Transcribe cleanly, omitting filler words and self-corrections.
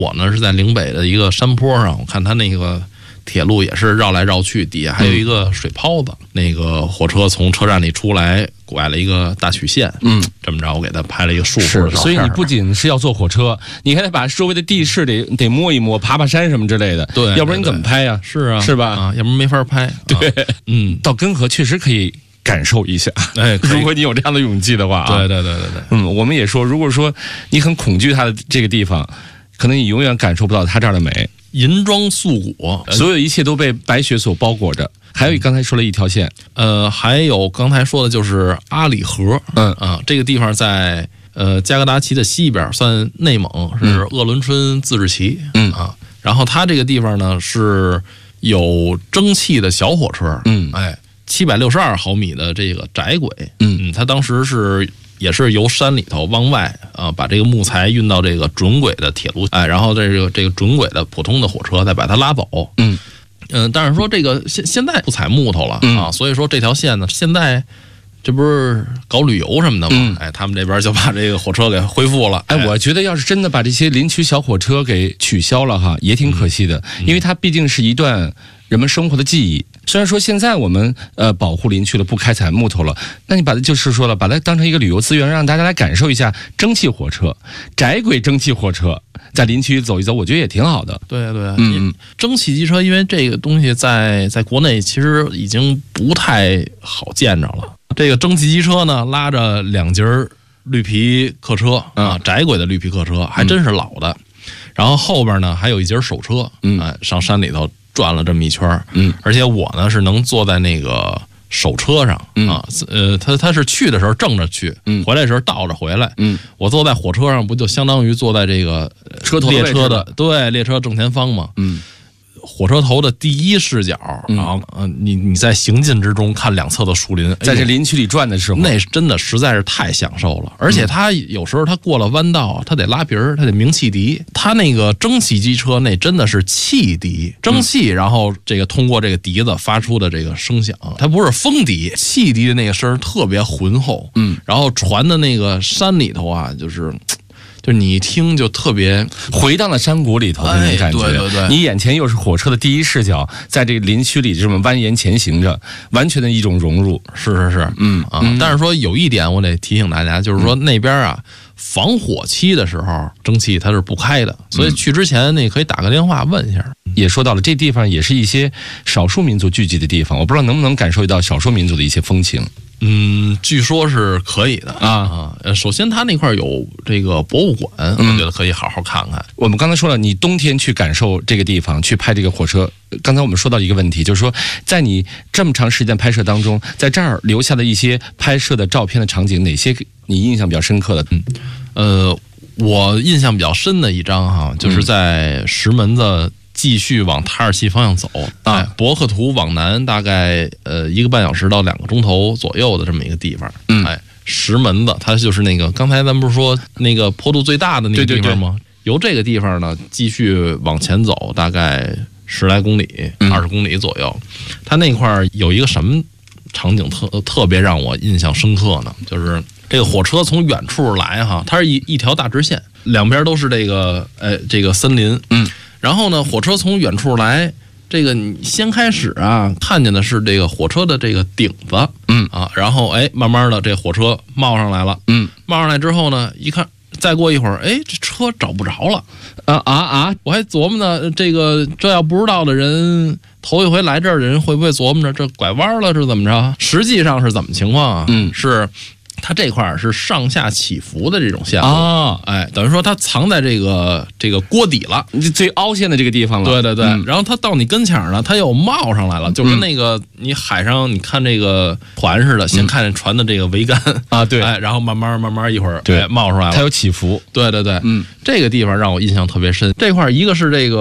我呢是在岭北的一个山坡上，我看它那个铁路也是绕来绕去，底下还有一个水泡子。那个火车从车站里出来，拐了一个大曲线。这么着我给他拍了一个束缚的照片。 所以你不仅是要坐火车，你还得把周围的地势得摸一摸，爬爬山什么之类的。 对， 要不然你怎么拍呀？ 是啊， 是吧？ 要不然没法拍。 对，到根河确实可以感受一下。如果你有这样的勇气的话啊。 对。 我们也说，如果说你很恐惧它的这个地方，可能你永远感受不到它这儿的美。 银装素裹， 所有一切都被白雪所包裹着。还有刚才说了一条线， 还有刚才说的就是阿里河。这个地方在加格达奇的西边，算内蒙，是鄂伦春自治旗。然后它这个地方呢是有蒸汽的小火车。762毫米的这个窄轨。它当时也是由山里头往外把这个木材运到这个准轨的铁路，然后这个准轨的普通的火车再把它拉走。但是说这个现在不采木头了啊，所以说这条线呢，现在这不是搞旅游什么的吗？他们这边就把这个火车给恢复了。 我觉得要是真的把这些林区小火车给取消了哈，也挺可惜的，因为它毕竟是一段人们生活的记忆。虽然说现在我们保护林区了，不开采木头了，那你把它当成一个旅游资源，让大家来感受一下蒸汽火车、窄轨蒸汽火车，在林区走一走，我觉得也挺好的。 对，蒸汽机车，因为这个东西在国内其实已经不太好见着了。这个蒸汽机车呢，拉着2节绿皮客车窄轨的绿皮客车，还真是老的。然后后边呢还有一节手车，上山里头转了这么一圈。而且我呢是能坐在那个手车上他是去的时候正着去，回来的时候倒着回来。我坐在火车上，不就相当于坐在这个列车的列车正前方吗？火车头的第一视角，然后你在行进之中看两侧的树林， 在这林区里转的时候， 那真的实在是太享受了。而且它有时候它过了弯道，它得拉鼻儿，它得鸣汽笛。它那个蒸汽机车那真的是汽笛，蒸汽，然后这个通过这个笛子发出的这个声响，它不是风笛，汽笛的那个声特别浑厚。然后传的那个山里头啊，就是你一听就特别回到了山谷里头的那种感觉。 对， 你眼前又是火车的第一视角，在这个林区里这么蜿蜒前行着，完全的一种融入。 是，但是说有一点我得提醒大家，就是说那边啊，防火期的时候蒸汽它是不开的，所以去之前你可以打个电话问一下。 也说到了，这地方也是一些少数民族聚集的地方，我不知道能不能感受到少数民族的一些风情。 据说是可以的首先它那块有这个博物馆，我觉得可以好好看看。 我们刚才说了，你冬天去感受这个地方，去拍这个火车。刚才我们说到一个问题，就是说在你这么长时间拍摄当中，在这儿留下的一些拍摄的照片的场景，哪些你印象比较深刻的？ 我印象比较深的一张就是在石门子继续往塔尔契方向走博克图往南大概1个半小时到2个钟头左右的这么一个地方。石门子它就是那个刚才咱们不是说那个坡度最大的那个地方吗？由这个地方呢继续往前走大概10来公里20公里左右。它那块有一个什么场景特别让我印象深刻呢？就是这个火车从远处来它是一条大直线，两边都是这个森林。然后呢，火车从远处来，这个你先开始看见的是这个火车的这个顶子。然后慢慢的这火车冒上来了。冒上来之后呢，一看再过一会儿，这车找不着了。我还琢磨呢，这要不知道的人，头一回来这儿的人会不会琢磨着这拐弯了是怎么着？实际上是怎么情况是它这块是上下起伏的这种线路等于说它藏在这个锅底了， 最凹陷的这个地方了。 对，然后它到你跟前呢，它又冒上来了，就跟那个你海上你看这个船似的，先看见船的这个桅杆对， 然后慢慢一会儿对冒出来了， 它有起伏。 对，这个地方让我印象特别深。这块一个是这个